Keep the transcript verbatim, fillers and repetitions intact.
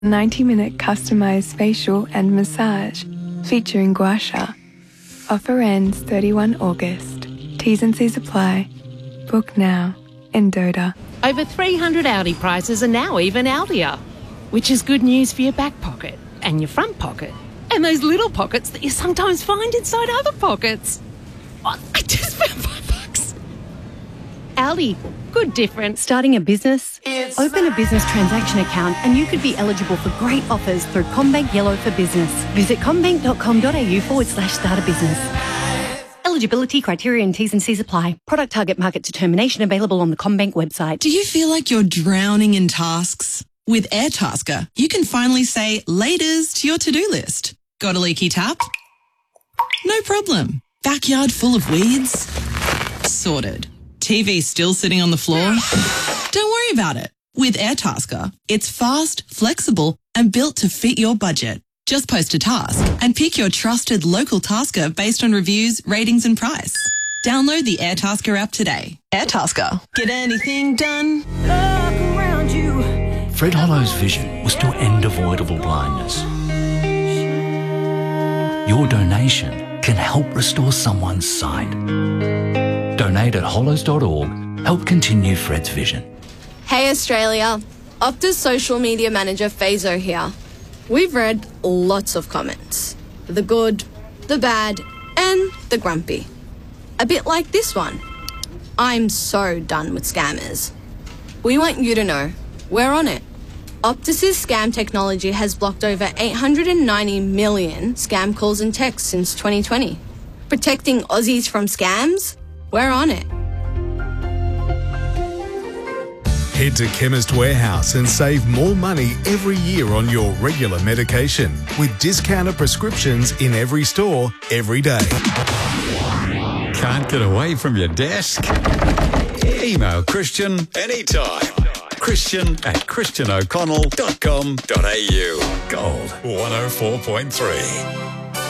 ninety minute customized facial and massage featuring gua sha. Offer ends thirty-first of August. T's and C's apply. Book now in Doda. Over three hundred Audi prizes are now even Audier, which is good news for your back pocket and your front pocket and those little pockets that you sometimes find inside other pockets. Oh, I just found five bucks. Audi, good difference. Starting a business? It's Open a business transaction account and you could be eligible for great offers through CommBank Yellow for Business. Visit commbank.com.au forward slash start a business. Eligibility criteria and T's and C's apply. Product target market determination available on the CommBank website. Do you feel like you're drowning in tasks? With Airtasker, you can finally say laters to your to-do list. Got a leaky tap? No problem. Backyard full of weeds? Sorted. T V still sitting on the floor? Don't worry about it. With Airtasker, it's fast, flexible, and built to fit your budget. Just post a task and pick your trusted local tasker based on reviews, ratings, and price. Download the Airtasker app today. Airtasker. Get anything done? Look around you. Fred Hollow's vision was to end avoidable blindness. Your donation can help restore someone's sight. Donate at hollows dot org. Help continue Fred's vision. Hey Australia, Optus social media manager Fazo here. We've read lots of comments. The good, the bad, and the grumpy. A bit like this one. I'm so done with scammers. We want you to know, we're on it. Optus's scam technology has blocked over eight hundred ninety million scam calls and texts since twenty twenty. Protecting Aussies from scams? We're on it. Head to Chemist Warehouse and save more money every year on your regular medication with discounted prescriptions in every store, every day. Can't get away from your desk? Email Christian anytime. Christian at christian o'connell dot com dot a u. Gold one oh four point three.